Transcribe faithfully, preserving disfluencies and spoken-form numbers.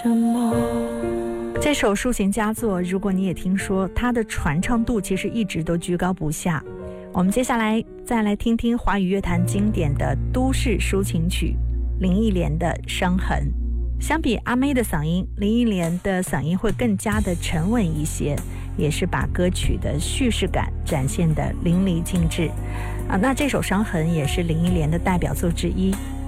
什么。 这首抒情佳作，如果你也听说，它的传唱度其实一直都居高不下。我们接下来再来听听华语乐坛经典的都市抒情曲林忆莲的《伤痕》。相比阿妹的嗓音，林忆莲的嗓音会更加的沉稳一些，也是把歌曲的叙事感展现得淋漓尽致啊。那这首《伤痕》也是林忆莲的代表作之一。